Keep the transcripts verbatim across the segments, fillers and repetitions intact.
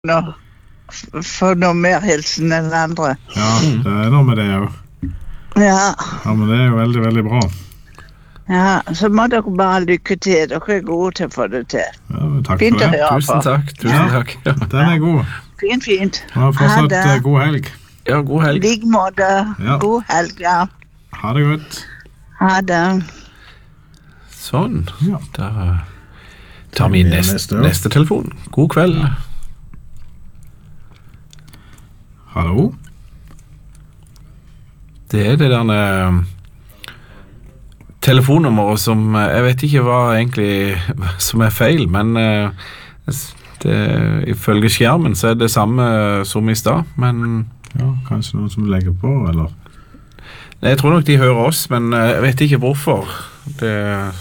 noe, for noe mer hilsen enn andre. Ja, det er noe med det jo. Ja. Ja, men det er jo veldig, veldig bra. Ja, så må dere bare lykke til. Dere er gode til å få det til. Ja, takk fint for det. Tusen takk, tusen ja, takk. Ja. Den er god. Fint, fint. Og fortsatt god helg. Ja, god helg. Lik måte. Ja. God helg, ja. Ha det godt. Ha det. Sånn. Ja. Da tar vi neste, neste, neste telefon. God kveld. Ja. Hallo? Det er det derne telefonnummeret som, jeg vet ikke hva egentlig som er feil, men det, ifølge skjermen så er det samme som i stad, men... Ja, kanskje noen som legger på, eller? Nei, jeg tror nok de hører oss, men jeg vet ikke hvorfor. Det,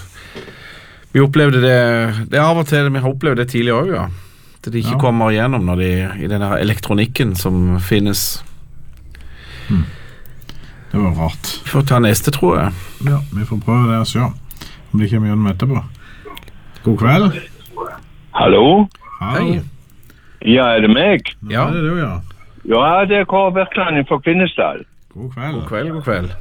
vi opplevde det, det er av og til, vi har opplevd det tidlig også, ja. At de ikke ja. kommer igjennom når de, i denne elektronikken som finnes. Hmm. Det var rart. Vi får ta neste, tror jeg. Ja, vi får prøve det og se om de kommer gjennom etterpå. God kveld. Hallo? Hei. Ja, er det meg? Ja, det er du, ja. Ja, det er Kåre Birkeland fra Kvinesdal. God kveld. God kveld, god kveld.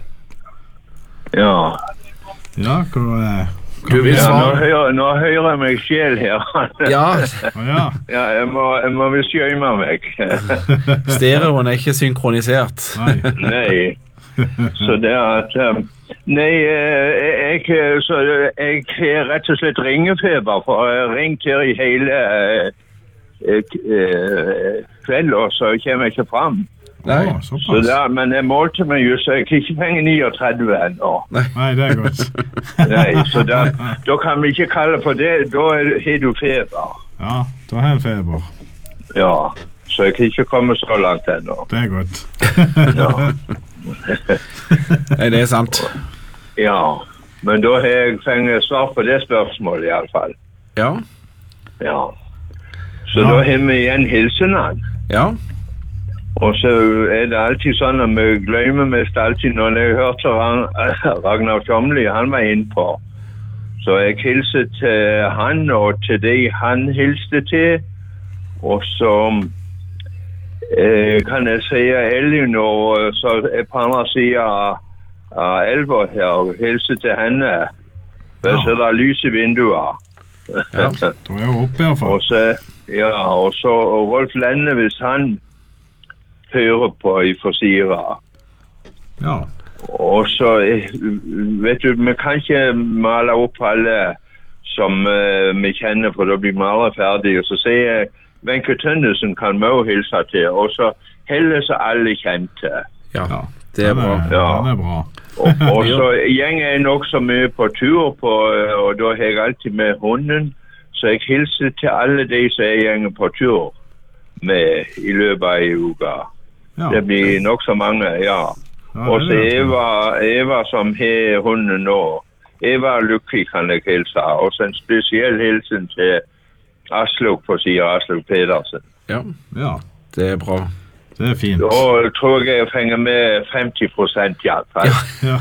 Ja. Ja, hva er... Du vil ja, nå, hører, nå hører jeg meg selv her. Ja. ja. Ja, jeg må, jeg må vel skjømme meg. Stereoen er ikke synkronisert. Nei. Nei. Så det er at... Um, nei, jeg, så jeg er rett og slett ringefeber, for jeg har ringt her i hele uh, uh, kveld, og så kommer jeg ikke frem. Nei, så der, men jeg målte meg jo, så jeg kan ikke fenge niogtredve ennå. Nei, det er godt. Nei, så da, da kan vi ikke kalle på det, da har du feber. Ja, da har jeg feber. Ja, så jeg kan ikke komme så langt ennå. Det er godt. Ja. Nei, det er sant. Ja, men da har jeg fengt svar på det spørsmålet i alle fall. Ja. Ja. Så ja. Da har vi igjen hilsen han. Ja. Og så er det alltid sånn at vi glemmer mest alltid når jeg hørte Ragnar Tjomli, han var inn på. Så jeg hilser til han og til de han hilste til. Og så eh, kan jeg si Elin og så er på andre siden av, av elva her og hilser til henne. Ja. Så det er lys i vinduer. Ja, da er jeg oppe i hvert fall. Og så, ja, og så og Rolf Lenne, hvis han hører på i forsira. Ja. Og så, vet du, vi kan ikke male opp alle som uh, vi kjenner, for da blir vi aldri ferdige. Og så sier jeg, Wenche Tønnesen kan vi også hilse til, og så heller så alle kjente. Ja, det er bra. Ja, det er bra. og, og så gjenger jeg nok så mye på tur, på, og da har jeg alltid med hunden, så jeg hilser til alle de som jeg gjenger på tur med i løpet av en uke. Ja. Det blir nok så mange, ja. ja og så Eva, Eva som har hunden nå. Eva Lykke kan jeg hilse. Og så en spesiell hilsen til Asluk på siden Asluk Pedersen. Ja, ja, det er bra. Det er fint. Og jeg tror jeg jeg fenger med femti prosent i hvert fall. Ja.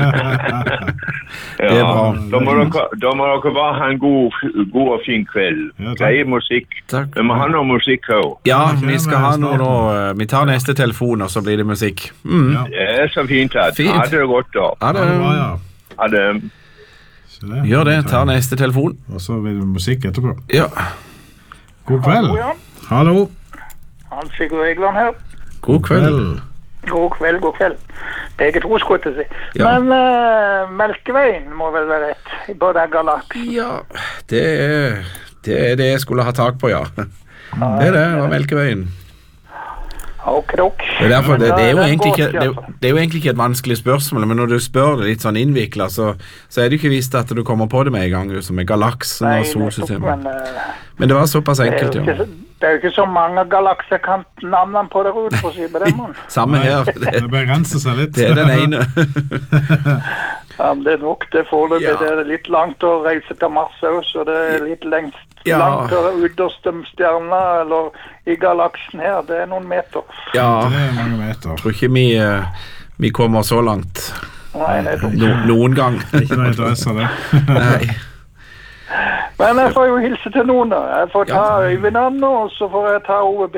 Ja. Det er bra. Da må dere, da må dere bare ha en god, god og fin kveld. Ja, Greie musikk. Takk. Vi må ha noe musikk også. Ja, vi skal ha noe nå. Vi tar neste telefon, og så blir det musikk. Mm. Ja. Det er så fint. fint. Ha det godt da. Ha det. Ha det. det. Gjør det, tar neste telefon. Og så blir det musikk etterpå. Ja. God kveld. Hallo, ja. Hallo. Hans Sigurd Egland her. God kveld. God kveld, god kveld. Begge to skulle jeg si. Ja. Men uh, Melkeveien må vel være rett i både galaksen. Ja, det er, det er det jeg skulle ha tak på, ja. Det er det, det var Melkeveien. Ok, ok. Det er, derfor, det, det, er jo egentlig ikke, det, det er jo egentlig ikke et vanskelig spørsmål, men når du spør det litt sånn innviklet, så, så er det jo ikke visst at du kommer på det med en gang, som er galaksen og solsystemet. Men, uh, men det var såpass enkelt, ja. Det er jo ikke så mange galakser kan navnene på det ut, for å si på det, man. Samme her. Det, det begrenser seg litt. Det er den ene. Ja, men det er nok, det foreløpig. Ja. Det er litt langt å reise til Mars også, så det er litt lengst ja. langt å ytterste stjerna, eller i galaksen her, det er noen meter. Ja, det er mange meter. Jeg tror ikke vi, vi kommer så langt. Nei, det er dumt. No, noen gang. Det er ikke noe interesse av det. Nei. Men jeg får jo hilse til noen da. Jeg får ta Ja. Øyvind Anne, og så får jeg ta Ove B.